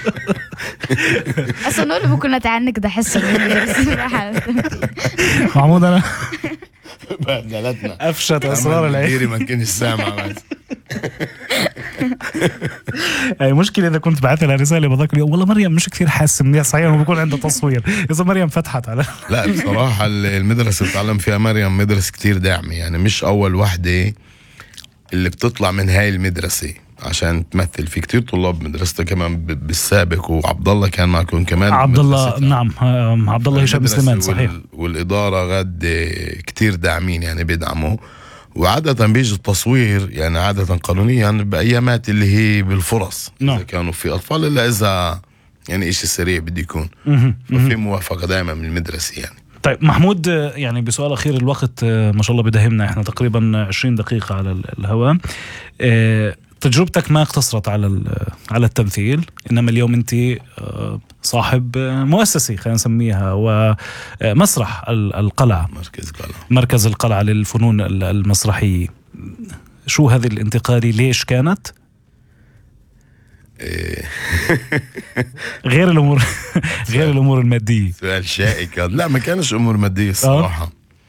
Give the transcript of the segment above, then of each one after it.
اصلا نقول كنا تعنك ده حصه محمود انا بهدلتنا افشت اسرار العيري ما كنش سامع بس. اي مشكله اذا كنت بعث لها رساله بذاك اليوم والله مريم مش كثير حاسه منيح صحيح وبكون عندها تصوير اذا مريم فتحت على لا بصراحه المدرسه اللي تعلم فيها مريم مدرسه كتير داعمه، يعني مش اول وحده اللي بتطلع من هاي المدرسه عشان تمثل. في كتير طلاب مدرستها كمان بالسابق، وعبد الله كان معكم كمان. عبد الله نعم، عبد الله هشام سليمان صحيح. والاداره غد كتير داعمين يعني بيدعموا. وعادة بيجي التصوير يعني عادة قانونيا بأيامات اللي هي بالفرص إذا كانوا في أطفال، إلا إذا يعني إشي سريع بده يكون ففي موافقة دائما من المدرسة يعني. طيب محمود، يعني بسؤال أخير، الوقت ما شاء الله بدهمنا، إحنا تقريبا 20 دقيقة على الهواء. تجربتك ما اقتصرت على التمثيل، إنما اليوم أنت صاحب مؤسسة خلينا نسميها، ومسرح القلعة، مركز القلعة للفنون المسرحية. شو هذه الانتقالة؟ ليش كانت؟ غير الأمور المادية. سؤال شائك. لا ما كانش أمور مادية الصراحة.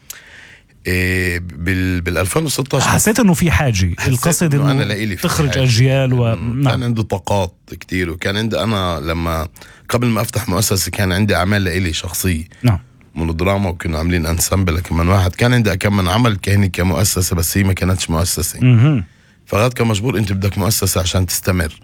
بال 2016 حسيت انه في حاجه، القصد انه تخرج اجيال كان عندي طاقات كتير، وكان عندي انا لما قبل ما افتح مؤسسه كان عندي اعمال لإلي شخصيه مونودراما، وكنا عاملين انسامبل كمان واحد. كان عندي كمان عمل كهني كمؤسسه، بس هي ما كانتش مؤسسه. فغاد كان مجبور انت بدك مؤسسه عشان تستمر.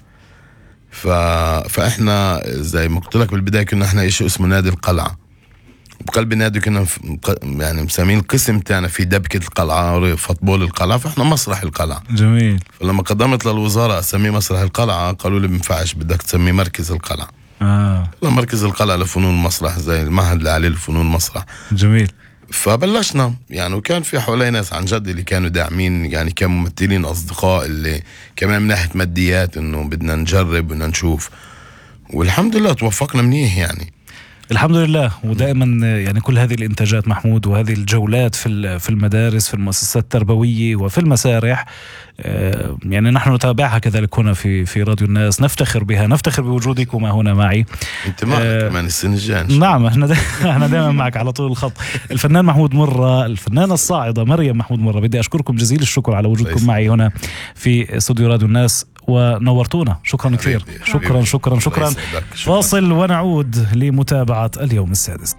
فاحنا زي ما قلت لك بالبدايه كنا احنا شيء اسمه نادي القلعه. بقلب النادي كنا يعني مسمين القسم تاعنا في دبكة القلعة، فوتبول القلعة، فاحنا مسرح القلعة. جميل. فلما قدمت للوزارة اسميه مسرح القلعة، قالوا لي بينفعش، بدك تسميه مركز القلعة. مركز القلعة لفنون المسرح، زي المعهد العالي لفنون المسرح. جميل. فبلشنا يعني، وكان في حوالي ناس عن جد اللي كانوا داعمين يعني، كممثلين أصدقاء اللي كمان من ناحية ماديات إنه بدنا نجرب بدنا نشوف، والحمد لله توفقنا منيح يعني. الحمد لله. ودائما يعني كل هذه الانتاجات محمود، وهذه الجولات في المدارس، في المؤسسات التربويه، وفي المسارح، يعني نحن نتابعها كذلك هنا في راديو الناس، نفتخر بها، نفتخر بوجودكما هنا معي. انت معك كمان السنة الجاية. نعم احنا دائما معك على طول الخط. الفنان محمود مرة، الفنانة الصاعدة مريم محمود مرة، بدي اشكركم جزيل الشكر على وجودكم معي هنا في استوديو راديو الناس، ونورتونا. شكرا كثير. شكرا. فاصل ونعود لمتابعة اليوم السادس.